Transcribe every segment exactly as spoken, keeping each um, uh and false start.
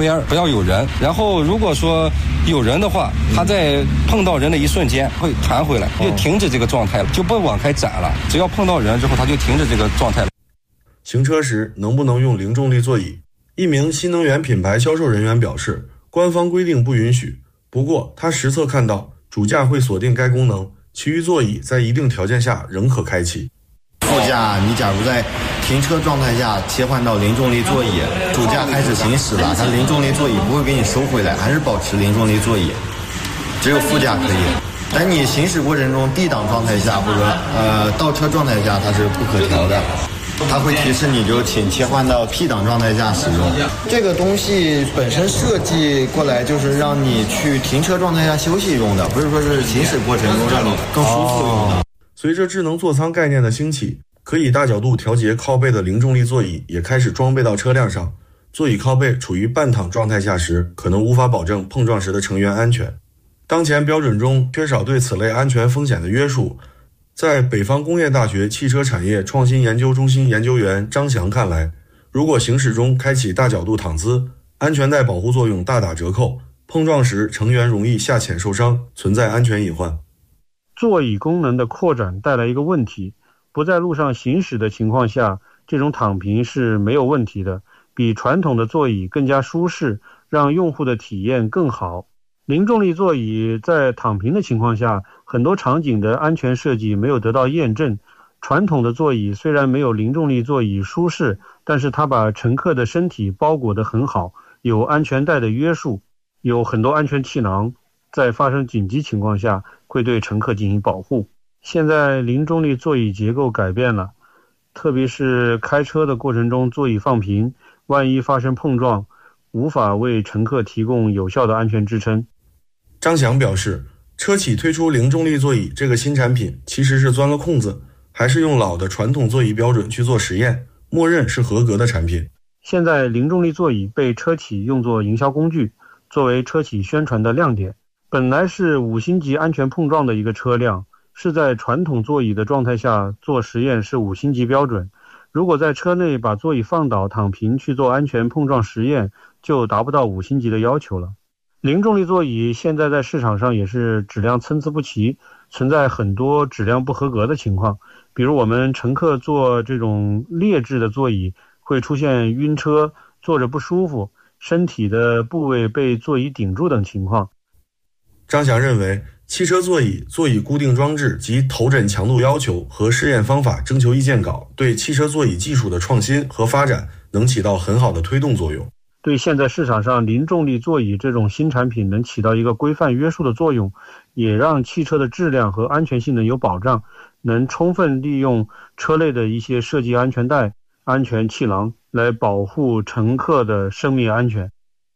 边不要有人，然后如果说有人的话，它在碰到人的一瞬间会弹回来，就停止这个状态了，就不往开展了。只要碰到人之后，它就停止这个状态了。 行车时能不能用零重力座椅？一名新能源品牌销售人员表示，官方规定不允许，不过他实测看到主驾会锁定该功能，其余座椅在一定条件下仍可开启。 副驾你假如在停车状态下切换到零重力座椅，主驾开始行驶了，它零重力座椅不会给你收回来，还是保持零重力座椅，只有副驾可以。但你行驶过程中 D 档状态下或者呃倒车状态下它是不可调的，它会提示你就请切换到 P 档状态下使用。这个东西本身设计过来就是让你去停车状态下休息用的，不是说是行驶过程中让你更舒服用的。 随着智能座舱概念的兴起，可以大角度调节靠背的零重力座椅也开始装备到车辆上。座椅靠背处于半躺状态下时，可能无法保证碰撞时的成员安全。当前标准中缺少对此类安全风险的约束。在北方工业大学汽车产业创新研究中心研究员张翔看来，如果行驶中开启大角度躺姿，安全带保护作用大打折扣，碰撞时成员容易下潜受伤，存在安全隐患。 座椅功能的扩展带来一个问题，不在路上行驶的情况下，这种躺平是没有问题的，比传统的座椅更加舒适，让用户的体验更好。零重力座椅在躺平的情况下，很多场景的安全设计没有得到验证。传统的座椅虽然没有零重力座椅舒适，但是它把乘客的身体包裹得很好，有安全带的约束，有很多安全气囊，在发生紧急情况下会对乘客进行保护。现在零重力座椅结构改变了，特别是开车的过程中座椅放平，万一发生碰撞，无法为乘客提供有效的安全支撑。 张翔表示，车企推出零重力座椅这个新产品其实是钻了空子，还是用老的传统座椅标准去做实验，默认是合格的产品。 现在零重力座椅被车企用作营销工具，作为车企宣传的亮点。本来是五星级安全碰撞的一个车辆，是在传统座椅的状态下做实验是五星级标准，如果在车内把座椅放倒躺平去做安全碰撞实验，就达不到五星级的要求了。零重力座椅现在在市场上也是质量参差不齐，存在很多质量不合格的情况，比如我们乘客坐这种劣质的座椅会出现晕车、坐着不舒服、身体的部位被座椅顶住等情况。 张翔认为，汽车座椅、座椅固定装置及头枕强度要求和试验方法征求意见稿对汽车座椅技术的创新和发展能起到很好的推动作用。 对现在市场上零重力座椅这种新产品能起到一个规范约束的作用，也让汽车的质量和安全性能有保障，能充分利用车内的一些设计安全带、安全气囊来保护乘客的生命安全。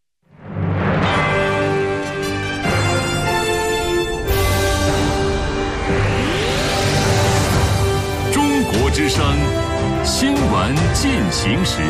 中国之声新闻进行时。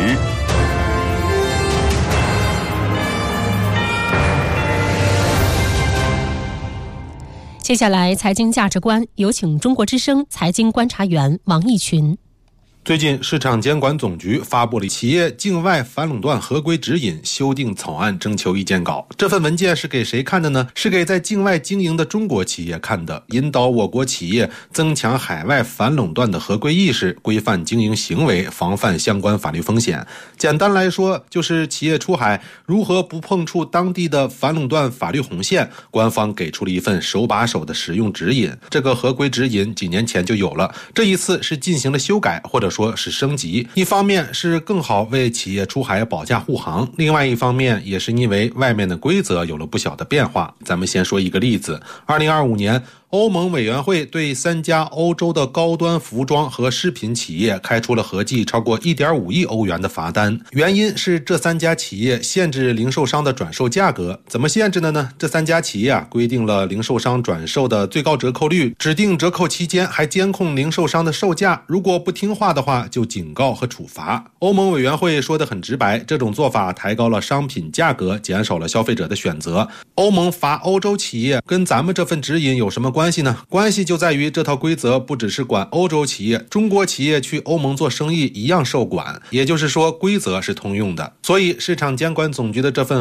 接下来财经价值观，有请中国之声财经观察员王义群。 最近，市场监管总局发布了企业境外反垄断合规指引修订草案征求意见稿。这份文件是给谁看的呢？是给在境外经营的中国企业看的，引导我国企业增强海外反垄断的合规意识，规范经营行为，防范相关法律风险。简单来说，就是企业出海如何不碰触当地的反垄断法律红线，官方给出了一份手把手的使用指引。这个合规指引几年前就有了，这一次是进行了修改，或者说是升级。一方面是更好为企业出海保驾护航，另外一方面也是因为外面的规则有了不小的变化。咱们先说一个例子，二零二五年欧盟委员会对三家欧洲的高端服装和饰品企业开出了合计超过 一点五亿欧元的罚单，原因是这三家企业限制零售商的转售价格。怎么限制的呢？这三家企业啊，规定了零售商转售的最高折扣率，指定折扣期间还监控零售商的售价，如果不听话的话就警告和处罚。欧盟委员会说得很直白，这种做法抬高了商品价格，减少了消费者的选择。欧盟罚欧洲企业跟咱们这份指引有什么关系呢？关系就在于这套规则不只是管欧洲企业，中国企业去欧盟做生意一样受管，也就是说规则是通用的。所以市场监管总局的这份